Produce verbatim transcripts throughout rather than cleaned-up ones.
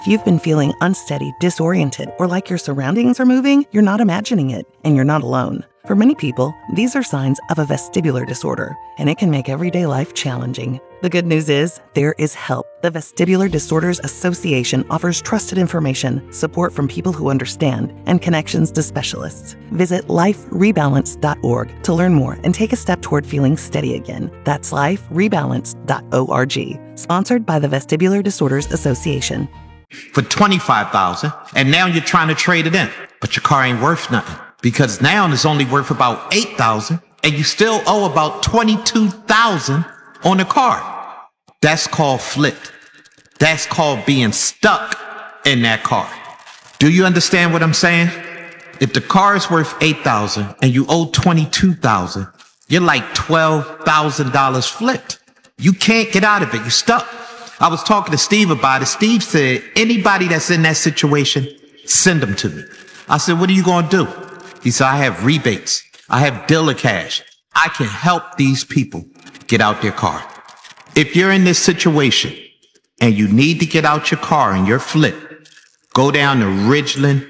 If you've been feeling unsteady, disoriented, or like your surroundings are moving, you're not imagining it, and you're not alone. For many people, these are signs of a vestibular disorder, and it can make everyday life challenging. The good news is, there is help. The Vestibular Disorders Association offers trusted information, support from people who understand, and connections to specialists. Visit life rebalance dot org to learn more and take a step toward feeling steady again. That's life rebalance dot org. Sponsored by the Vestibular Disorders Association. For twenty-five thousand dollars, and now you're trying to trade it in, but your car ain't worth nothing because now it's only worth about eight thousand dollars, and you still owe about twenty-two thousand dollars on the car. That's called flipped. That's called being stuck in that car. Do you understand what I'm saying? If the car is worth eight thousand dollars and you owe twenty-two thousand dollars, you're like twelve thousand dollars flipped. You can't get out of it. You're stuck. I was talking to Steve about it. Steve said, anybody that's in that situation, send them to me. I said, what are you going to do? He said, I have rebates. I have dealer cash. I can help these people get out their car. If you're in this situation and you need to get out your car and you're flipped, go down to Ridgeland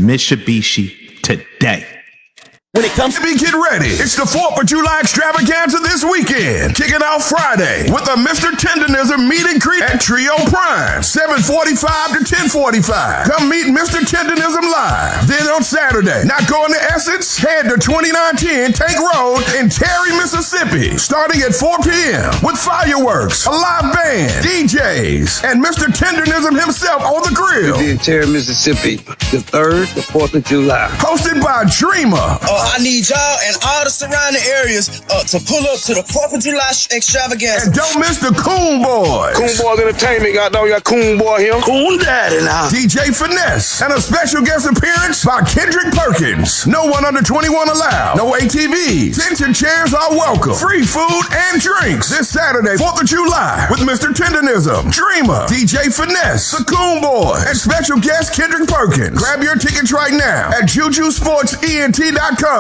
Mitsubishi today. When it comes to be get ready, it's the fourth of July extravaganza this weekend. Kicking out Friday with a Mister Tendenism meet and greet at Trio Prime, seven forty-five to ten forty-five. Come meet Mister Tendenism live. Then on Saturday, not going to Essence, head to twenty-nine ten Tank Road in Terry, Mississippi, starting at four p.m. with fireworks, a live band, D Js, and Mister Tendenism himself on the grill. In Terry, Mississippi, the third, the fourth of July. Hosted by Dreamer. Uh, I need y'all and all the surrounding areas uh, to pull up to the fourth of July extravaganza. And don't miss the Coon Boys. Coon Boys Entertainment, got know y'all Coon Boy here. Coon Daddy now. D J Finesse. And a special guest appearance by Kendrick Perkins. No one under twenty-one allowed. No A T Vs. Tension chairs are welcome. Free food and drinks. This Saturday, fourth of July, with Mister Tendenism, Dreamer, D J Finesse, the Coon Boys, and special guest Kendrick Perkins. Grab your tickets right now at juju sports E N T dot com.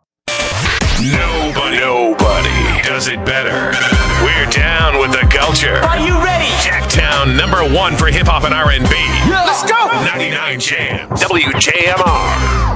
Nobody, nobody does it better. We're down with the culture. Are you ready? Jacktown number one for hip hop and R and B. Yeah, let's go. ninety-nine Jams, W J M R.